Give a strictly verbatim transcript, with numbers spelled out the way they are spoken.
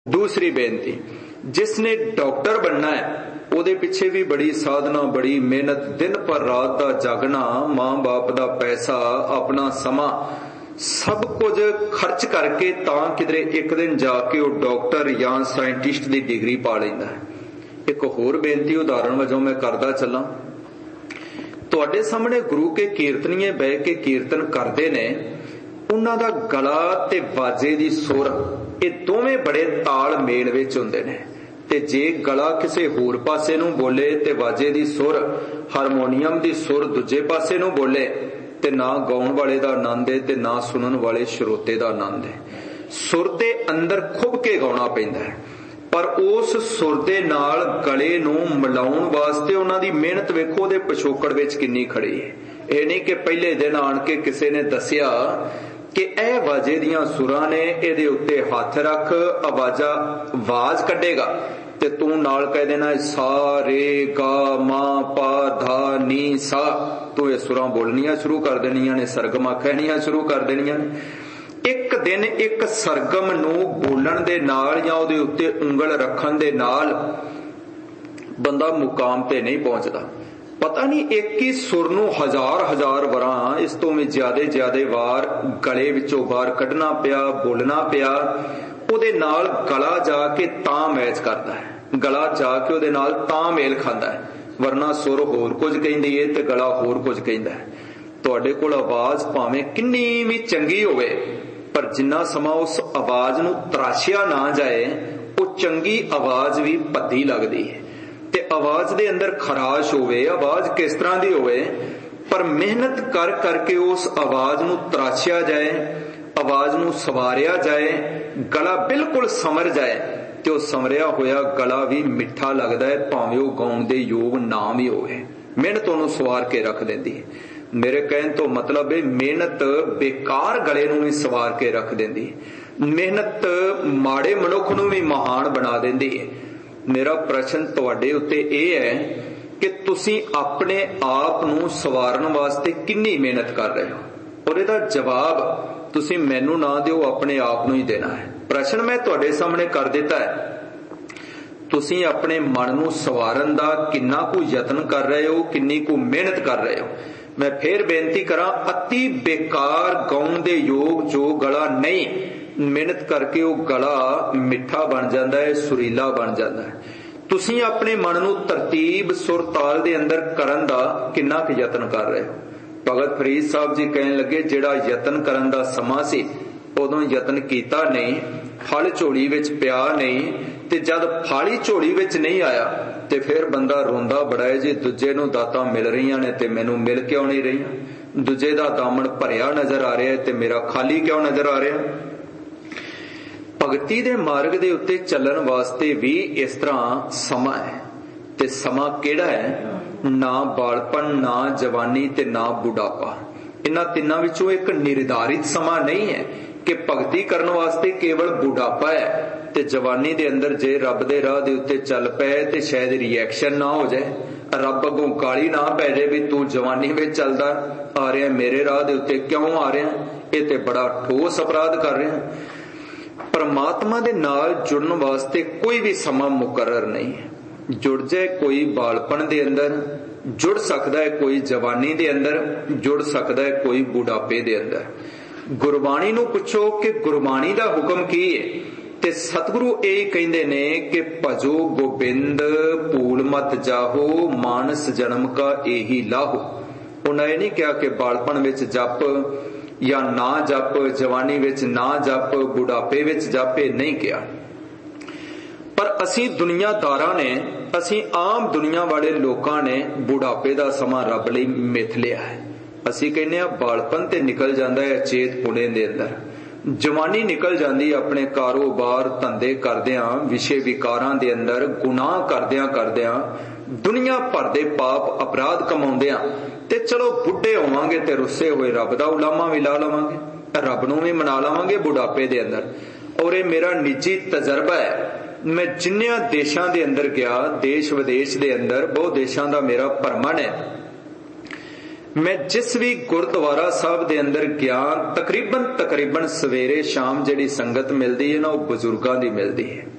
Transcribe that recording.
दूसरी बेनती, जिसने डॉक्टर बनना है ਉਹਦੇ ਪਿੱਛੇ ਵੀ ਬੜੀ ਸਾਧਨਾ, ਬੜੀ ਮਿਹਨਤ, ਦਿਨ ਪਰ ਰਾਤ ਦਾ ਜਾਗਣਾ, ਮਾਂ ਬਾਪ ਦਾ ਪੈਸਾ, ਆਪਣਾ ਸਮਾਂ ਸਭ ਕੁਝ ਖਰਚ ਕਰਕੇ ਤਾਂ ਕਿਧਰੇ ਇੱਕ ਦਿਨ ਜਾ ਕੇ ਉਹ ਡਾਕਟਰ ਜਾਂ ਸਾਇੰਟਿਸਟ ਦੀ ਡਿਗਰੀ ਪਾ ਲੈਂਦਾ ਹੈ। ਇੱਕ ਹੋਰ ਬੇਨਤੀ ਉਦਾਹਰਣ ਵਜੋਂ ਮੈਂ ਕਰਦਾ ਚੱਲਾਂ। ਤੁਹਾਡੇ ਸਾਹਮਣੇ ਗੁਰੂ ਕੇ ਕੀਰਤਨੀਏ ਬਹਿ ਕੇ ਕੀਰਤਨ ਕਰਦੇ ਨੇ, ਉਹਨਾਂ ਦਾ ਗਲਾ ਤੇ ਬਾਜੇ ਦੀ ਸੁਰ ਇਹ ਦੋਵੇਂ ਬੜੇ ਤਾਲ ਮੇਲ ਵਿੱਚ ਹੁੰਦੇ ਨੇ। ਤੇ ਜੇ ਗਲਾ ਕਿਸੇ ਹੋਰ ਪਾਸੇ ਨੂੰ ਬੋਲੇ ਤੇ ਬਾਜੇ ਦੀ ਸੁਰ, ਹਾਰਮੋਨੀਅਮ ਦੀ ਸੁਰ ਦੂਜੇ ਪਾਸੇ ਨੂੰ ਬੋਲੇ, ਤੇ ਨਾ ਗਾਉਣ ਵਾਲੇ ਦਾ ਆਨੰਦ ਹੈ ਤੇ ਨਾ ਸੁਣਨ ਵਾਲੇ ਸਰੋਤੇ ਦਾ ਆਨੰਦ ਹੈ। ਸੁਰ ਦੇ ਅੰਦਰ ਖੁੱਭ ਕੇ ਗਾਉਣਾ ਪੈਂਦਾ ਹੈ, ਪਰ ਉਸ ਸੁਰ ਦੇ ਨਾਲ ਗਲੇ ਨੂੰ ਮਿਲਾਉਣ ਵਾਸਤੇ ਉਹਨਾਂ ਦੀ ਮਿਹਨਤ ਵੇਖੋ ਉਹਦੇ ਪਿਛੋਕੜ ਵਿੱਚ ਕਿੰਨੀ ਖੜੀ ਹੈ। ਇਹ ਨਹੀਂ ਕਿ ਪਹਿਲੇ ਦਿਨ ਆਣ ਕੇ ਕਿਸੇ ਨੇ ਦੱਸਿਆ ਕਿ ਇਹ ਵਾਜੇ ਦੀਆਂ ਸੁਰਾਂ ਨੇ, ਇਹਦੇ ਉੱਤੇ ਹੱਥ ਰੱਖ, ਆਵਾਜ਼ਾਂ ਆਵਾਜ਼ ਕੱਢੇਗਾ ਤੇ ਤੂੰ ਨਾਲ ਕਹਿ ਦੇਣਾ ਸਾ ਰੇ ਗਾ ਮਾ ਪਾ ਧਾ ਨੀ ਸਾ, ਤੂੰ ਇਹ ਸੁਰਾਂ ਬੋਲਣੀਆਂ ਸ਼ੁਰੂ ਕਰ ਦੇਣੀਆਂ ਨੇ, ਸਰਗਮਾਂ ਕਹਿਣੀਆਂ ਸ਼ੁਰੂ ਕਰ ਦੇਣੀਆਂ ਨੇ। ਇੱਕ ਦਿਨ ਇੱਕ ਸਰਗਮ ਨੂੰ ਬੋਲਣ ਦੇ ਨਾਲ ਜਾਂ ਉਹਦੇ ਉੱਤੇ ਉਂਗਲ ਰੱਖਣ ਦੇ ਨਾਲ ਬੰਦਾ ਮੁਕਾਮ ਤੇ ਨਹੀਂ ਪਹੁੰਚਦਾ। ਪਤਾ ਨਹੀਂ ਇੱਕ ਹੀ ਸੁਰ ਨੂੰ ਹਜ਼ਾਰ ਹਜ਼ਾਰ ਵਾਰਾਂ, ਇਸ ਤੋਂ ਵੀ ਜ਼ਿਆਦੇ ਜ਼ਿਆਦੇ ਵਾਰ ਗਲੇ ਵਿੱਚੋਂ ਬਾਹਰ ਕੱਢਣਾ ਪਿਆ, ਬੋਲਣਾ ਪਿਆ। ਉਹਦੇ ਨਾਲ ਗਲਾ ਜਾ ਕੇ ਤਾਂ ਮੈਚ ਕਰਦਾ ਹੈ, ਗਲਾ ਜਾ ਕੇ ਉਹਦੇ ਨਾਲ ਤਾਂ ਮੇਲ ਖਾਂਦਾ ਹੈ, ਵਰਨਾ ਸੁਰ ਹੋਰ ਕੁਝ ਕਹਿੰਦੀ ਹੈ ਤੇ ਗਲਾ ਹੋਰ ਕੁਝ ਕਹਿੰਦਾ ਹੈ। ਤੁਹਾਡੇ ਕੋਲ ਆਵਾਜ਼ ਭਾਵੇਂ ਕਿੰਨੀ ਵੀ ਚੰਗੀ ਹੋਵੇ, ਪਰ ਜਿੰਨਾ ਸਮਾਂ ਉਸ ਆਵਾਜ਼ ਨੂੰ ਤਰਾਸ਼ਿਆ ਨਾ ਜਾਏ, ਉਹ ਚੰਗੀ ਆਵਾਜ਼ ਵੀ ਭੱਦੀ ਲੱਗਦੀ ਹੈ। ਤੇ ਆਵਾਜ਼ ਦੇ ਅੰਦਰ ਖਰਾਸ਼ ਹੋਵੇ, ਆਵਾਜ਼ ਕਿਸ ਤਰ੍ਹਾਂ ਦੀ ਹੋਵੇ, ਪਰ ਮਿਹਨਤ ਕਰ ਕਰਕੇ ਉਸ ਆਵਾਜ਼ ਨੂੰ ਤਰਾਸ਼ਿਆ ਜਾਏ, ਆਵਾਜ਼ ਨੂੰ ਸਵਾਰਿਆ ਜਾਏ, ਗਲਾ ਬਿਲਕੁਲ ਸਮਰ ਜਾਏ, ਤੇ ਉਹ ਸਮਰਿਆ ਹੋਇਆ ਗਲਾ ਵੀ ਮਿੱਠਾ ਲੱਗਦਾ ਹੈ, ਭਾਵੇਂ ਉਹ ਗਾਉਣ ਦੇ ਯੋਗ ਨਾ ਵੀ ਹੋਵੇ। ਮਿਹਨਤ ਉਹਨੂੰ ਸਵਾਰ ਕੇ ਰੱਖ ਦਿੰਦੀ ਹੈ। ਮੇਰੇ ਕਹਿਣ ਤੋਂ ਮਤਲਬ ਹੈ ਮਿਹਨਤ ਬੇਕਾਰ ਗਲੇ ਨੂੰ ਵੀ ਸਵਾਰ ਕੇ ਰੱਖ ਦਿੰਦੀ ਹੈ। ਮਿਹਨਤ ਮਾੜੇ ਮਨੁੱਖ ਨੂੰ ਵੀ ਮਹਾਨ ਬਣਾ ਦਿੰਦੀ ਹੈ। ਮੇਰਾ ਪ੍ਰਸ਼ਨ ਤੁਹਾਡੇ ਉੱਤੇ ਇਹ ਹੈ ਕਿ ਤੁਸੀਂ ਆਪਣੇ ਆਪ ਨੂੰ ਸਵਾਰਨ ਵਾਸਤੇ ਕਿੰਨੀ ਮਿਹਨਤ ਕਰ ਰਹੇ ਹੋ, ਔਰ ਇਹਦਾ ਜਵਾਬ ਤੁਸੀਂ ਮੈਨੂੰ ਨਾ ਦਿਓ, ਆਪਣੇ ਆਪ ਨੂੰ ਹੀ ਦੇਣਾ ਹੈ। ਪ੍ਰਸ਼ਨ ਮੈਂ ਤੁਹਾਡੇ ਸਾਹਮਣੇ ਕਰ ਦਿੱਤਾ ਹੈ। ਤੁਸੀਂ ਆਪਣੇ ਮਨ ਨੂੰ ਸਵਾਰਨ ਦਾ ਕਿੰਨਾ ਕੁ ਯਤਨ ਕਰ ਰਹੇ ਹੋ, ਕਿੰਨੀ ਕੁ ਮਿਹਨਤ ਕਰ ਰਹੇ ਹੋ। ਮੈਂ ਫੇਰ ਬੇਨਤੀ ਕਰਾਂ, ਅਤੀ ਬੇਕਾਰ ਗਾਉਣ ਦੇ ਯੋਗ ਜੋ ਗਲਾ ਨਹੀਂ, ਮਿਹਨਤ ਕਰਕੇ ਉਹ ਗਲਾ ਮਿੱਠਾ ਬਣ ਜਾਂਦਾ ਹੈ, ਸੁਰੀਲਾ ਬਣ ਜਾਂਦਾ ਹੈ। ਤੁਸੀਂ ਆਪਣੇ ਮਨ ਨੂੰ ਤਰਤੀਬ ਸੁਰ ਤਾਲ ਦੇ ਅੰਦਰ ਕਰਨ ਦਾ ਕਿੰਨਾ ਕੁ ਯਤਨ ਕਰ ਰਹੇ ਹੋ। ਭਗਤ ਫਰੀਦ ਸਾਹਿਬ ਜੀ ਕਹਿਣ ਲੱਗੇ, ਜਿਹੜਾ ਯਤਨ ਕਰਨ ਦਾ ਸਮਾਂ ਸੀ ਉਦੋਂ ਯਤਨ ਕੀਤਾ ਨਹੀਂ, ਫਲ ਝੋਲੀ ਵਿੱਚ ਪਿਆ ਨਹੀਂ, ਤੇ ਜਦ ਫਾਲੀ ਝੋਲੀ ਵਿੱਚ ਨਹੀਂ ਆਇਆ ਤੇ ਫਿਰ ਬੰਦਾ ਰੋਂਦਾ ਬੜਾ ਹੈ ਜੀ, ਦੂਜੇ ਨੂੰ ਦਾਤਾਂ ਮਿਲ ਰਹੀਆਂ ਨੇ ਤੇ ਮੈਨੂੰ ਮਿਲ ਕਿਉਂ ਨਹੀਂ ਰਹੀਆਂ, ਦੂਜੇ ਦਾ ਦਾਮਨ ਭਰਿਆ ਨਜ਼ਰ ਆ ਰਿਹਾ ਤੇ ਮੇਰਾ ਖਾਲੀ ਕਿਉਂ ਨਜ਼ਰ ਆ ਰਿਹਾ। ਭਗਤੀ ਦੇ ਮਾਰਗ ਦੇ ਉੱਤੇ ਚੱਲਣ ਵਾਸਤੇ ਵੀ ਇਸ ਤਰ੍ਹਾਂ ਸਮਾਂ ਹੈ, ਤੇ ਸਮਾਂ ਕਿਹੜਾ ਹੈ? ਨਾ ਬਾਲਪਨ, ਨਾ ਜਵਾਨੀ ਤੇ ਨਾ ਬੁਢਾਪਾ। ਇਹਨਾਂ ਤਿੰਨਾਂ ਵਿੱਚੋਂ ਇੱਕ ਨਿਰਧਾਰਿਤ ਸਮਾਂ ਨਹੀਂ ਹੈ ਕਿ ਭਗਤੀ ਕਰਨ ਵਾਸਤੇ ਕੇਵਲ ਬੁਢਾਪਾ ਹੈ, ਤੇ ਜਵਾਨੀ ਦੇ ਅੰਦਰ ਜੇ ਰੱਬ ਦੇ ਰਾਹ ਦੇ ਉੱਤੇ ਚੱਲ ਪਏ ਤੇ ਸ਼ਾਇਦ ਰਿਐਕਸ਼ਨ ਨਾ ਹੋ ਜਾਏ, ਰੱਬ ਅੱਗੋਂ ਗਾਲੀ ਨਾ ਪੈ ਜਾਏ ਵੀ ਤੂੰ ਜਵਾਨੀ ਵਿੱਚ ਚੱਲਦਾ ਆ ਰਿਹਾ, ਮੇਰੇ ਰਾਹ ਦੇ ਉੱਤੇ ਕਿਉਂ ਆ ਰਿਹਾ, ਇਹ ਤੇ ਬੜਾ ਠੋਸ ਅਪਰਾਧ ਕਰ ਰਿਹਾ। ਪਰਮਾਤਮਾ ਦੇ ਨਾਲ ਜੁੜਨ ਵਾਸਤੇ ਕੋਈ ਵੀ ਸਮਾਂ ਮੁਕਰਰ ਨਹੀਂ ਹੈ। ਜੁੜ ਜਾਏ ਕੋਈ ਬਾਲਪਨ ਦੇ ਅੰਦਰ, ਜੁੜ ਸਕਦਾ ਹੈ ਕੋਈ ਜਵਾਨੀ ਦੇ ਅੰਦਰ, ਜੁੜ ਸਕਦਾ ਹੈ ਕੋਈ ਬੁਢਾਪੇ ਦੇ ਅੰਦਰ। ਗੁਰਬਾਣੀ ਨੂੰ ਪੁੱਛੋ ਕਿ ਗੁਰਬਾਣੀ ਦਾ ਹੁਕਮ ਕੀ ਹੈ, ਤੇ ਸਤਿਗੁਰੂ ਇਹ ਕਹਿੰਦੇ ਨੇ ਕਿ ਭਜੋ ਗੋਬਿੰਦ ਭੂਲ ਮਤ ਜਾਹੋ, ਮਾਨਸ ਜਨਮ ਕਾ ਇਹੀ ਲਾਹੋ। ਉਹਨਾਂ ਇਹ ਨਹੀਂ ਕਿਹਾ ਕਿ ਬਾਲਪਨ ਵਿੱਚ ਜਪ ਜਾਂ ਨਾ ਜਪ, ਜਵਾਨੀ ਵਿੱਚ ਨਾ ਜਪ, ਬੁਢਾਪੇ ਵਿੱਚ ਜਪ, ਇਹ ਨਹੀਂ ਕਿਹਾ। ਪਰ ਅਸੀਂ ਦੁਨੀਆਦਾਰਾਂ ਨੇ, ਅਸੀਂ ਆਮ ਦੁਨੀਆ ਵਾਲੇ ਲੋਕਾਂ ਨੇ ਬੁਢਾਪੇ ਦਾ ਸਮਾਂ ਰੱਬ ਲਈ ਮਿਥ ਲਿਆ ਹੈ। ਅਸੀਂ ਕਹਿੰਦੇ ਹਾਂ ਬਾਲਪਨ ਤੇ ਨਿਕਲ ਜਾਂਦਾ ਹੈ ਅਚੇਤ ਪੁਣੇ ਦੇ ਅੰਦਰ, ਜਵਾਨੀ ਨਿਕਲ ਜਾਂਦੀ ਆਪਣੇ ਕਾਰੋਬਾਰ ਧੰਦੇ ਕਰਦਿਆਂ, ਵਿਸ਼ੇ ਵਿਕਾਰਾਂ ਦੇ ਅੰਦਰ ਗੁਨਾਹ ਕਰਦਿਆਂ ਕਰਦਿਆਂ, ਦੁਨੀਆ ਭਰ ਦੇ ਪਾਪ ਅਪਰਾਧ ਕਮਾਉਂਦਿਆਂ, ਤੇ ਚਲੋ ਬੁੱਢੇ ਹੋਵਾਂਗੇ ਤੇ ਰੁੱਸੇ ਹੋਏ ਰੱਬ ਦਾ ਉਲਾਮਾ ਵੀ ਲਾ ਲਵਾਂਗੇ, ਰੱਬ ਨੂੰ ਵੀ ਮਨਾ ਲਵਾਂਗੇ ਬੁਢਾਪੇ ਦੇ ਅੰਦਰ। ਔਰ ਇਹ ਮੇਰਾ ਨਿੱਜੀ ਤਜਰਬਾ ਹੈ। ਮੈਂ ਜਿੰਨਿਆਂ ਦੇਸ਼ਾਂ ਦੇ ਅੰਦਰ ਗਿਆ, ਦੇਸ਼ ਵਿਦੇਸ਼ ਦੇ ਅੰਦਰ ਬਹੁਤ ਦੇਸ਼ਾਂ ਦਾ ਮੇਰਾ ਭਰਮਣ ਹੈ, ਮੈਂ ਜਿਸ ਵੀ ਗੁਰਦੁਆਰਾ ਸਾਹਿਬ ਦੇ ਅੰਦਰ ਗਿਆ, ਤਕਰੀਬਨ ਤਕਰੀਬਨ ਸਵੇਰੇ ਸ਼ਾਮ ਜਿਹੜੀ ਸੰਗਤ ਮਿਲਦੀ ਹੈ ਨਾ, ਉਹ ਬਜ਼ੁਰਗਾਂ ਦੀ ਮਿਲਦੀ ਹੈ।